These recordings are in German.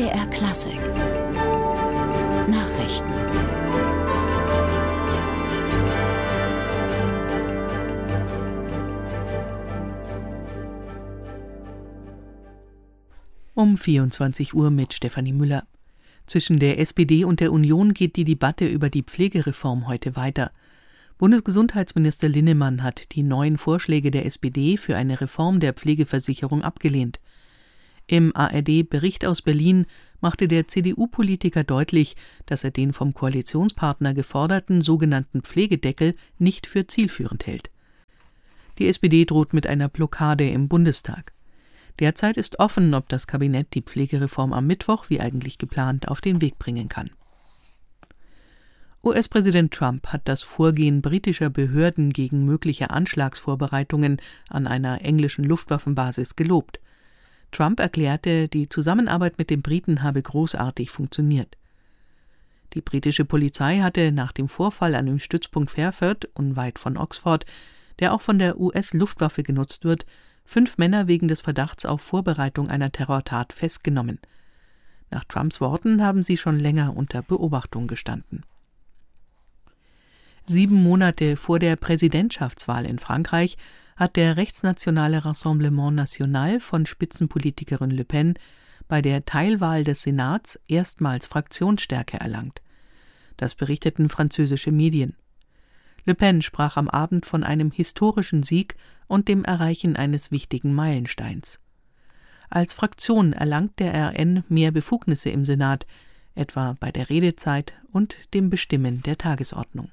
BR Klassik Nachrichten. Um 24 Uhr mit Stefanie Müller. Zwischen der SPD und der Union geht die Debatte über die Pflegereform heute weiter. Bundesgesundheitsminister Linnemann hat die neuen Vorschläge der SPD für eine Reform der Pflegeversicherung abgelehnt. Im ARD-Bericht aus Berlin machte der CDU-Politiker deutlich, dass er den vom Koalitionspartner geforderten sogenannten Pflegedeckel nicht für zielführend hält. Die SPD droht mit einer Blockade im Bundestag. Derzeit ist offen, ob das Kabinett die Pflegereform am Mittwoch, wie eigentlich geplant, auf den Weg bringen kann. US-Präsident Trump hat das Vorgehen britischer Behörden gegen mögliche Anschlagsvorbereitungen an einer englischen Luftwaffenbasis gelobt. Trump erklärte, die Zusammenarbeit mit den Briten habe großartig funktioniert. Die britische Polizei hatte nach dem Vorfall an dem Stützpunkt Fairford, unweit von Oxford, der auch von der US-Luftwaffe genutzt wird, 5 Männer wegen des Verdachts auf Vorbereitung einer Terrortat festgenommen. Nach Trumps Worten haben sie schon länger unter Beobachtung gestanden. 7 Monate vor der Präsidentschaftswahl in Frankreich hat der rechtsnationale Rassemblement National von Spitzenpolitikerin Le Pen bei der Teilwahl des Senats erstmals Fraktionsstärke erlangt. Das berichteten französische Medien. Le Pen sprach am Abend von einem historischen Sieg und dem Erreichen eines wichtigen Meilensteins. Als Fraktion erlangt der RN mehr Befugnisse im Senat, etwa bei der Redezeit und dem Bestimmen der Tagesordnung.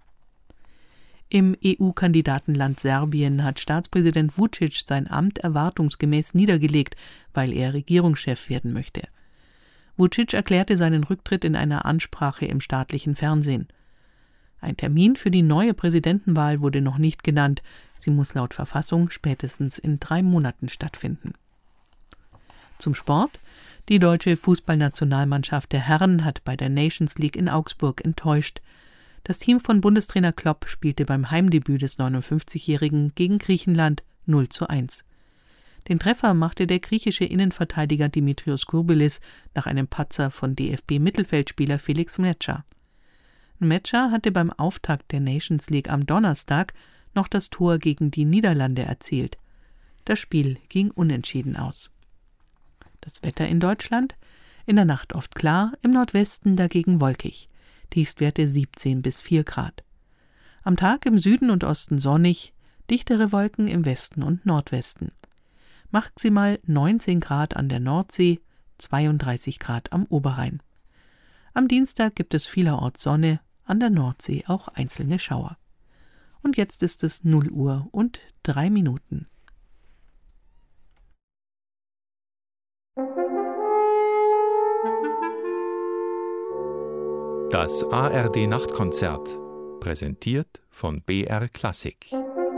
Im EU-Kandidatenland Serbien hat Staatspräsident Vučić sein Amt erwartungsgemäß niedergelegt, weil er Regierungschef werden möchte. Vučić erklärte seinen Rücktritt in einer Ansprache im staatlichen Fernsehen. Ein Termin für die neue Präsidentenwahl wurde noch nicht genannt. Sie muss laut Verfassung spätestens in 3 Monaten stattfinden. Zum Sport. Die deutsche Fußballnationalmannschaft der Herren hat bei der Nations League in Augsburg enttäuscht. Das Team von Bundestrainer Klopp spielte beim Heimdebüt des 59-Jährigen gegen Griechenland 0:1. Den Treffer machte der griechische Innenverteidiger Dimitrios Kourbelis nach einem Patzer von DFB-Mittelfeldspieler Felix Metscher. Metscher hatte beim Auftakt der Nations League am Donnerstag noch das Tor gegen die Niederlande erzielt. Das Spiel ging unentschieden aus. Das Wetter in Deutschland? In der Nacht oft klar, im Nordwesten dagegen wolkig. Tiefstwerte 17 bis 4 Grad. Am Tag im Süden und Osten sonnig, dichtere Wolken im Westen und Nordwesten. Maximal 19 Grad an der Nordsee, 32 Grad am Oberrhein. Am Dienstag gibt es vielerorts Sonne, an der Nordsee auch einzelne Schauer. Und jetzt ist es 0 Uhr und 3 Minuten. Das ARD-Nachtkonzert, präsentiert von BR Klassik.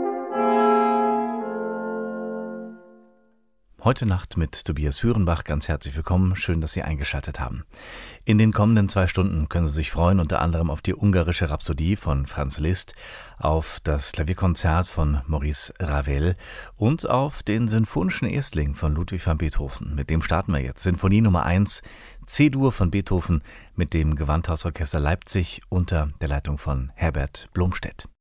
Heute Nacht mit Tobias Hürenbach. Ganz herzlich willkommen. Schön, dass Sie eingeschaltet haben. In den kommenden 2 Stunden können Sie sich freuen, unter anderem auf die ungarische Rhapsodie von Franz Liszt, auf das Klavierkonzert von Maurice Ravel und auf den Sinfonischen Erstling von Ludwig van Beethoven. Mit dem starten wir jetzt. Sinfonie Nummer 1, C-Dur von Beethoven mit dem Gewandhausorchester Leipzig unter der Leitung von Herbert Blomstedt.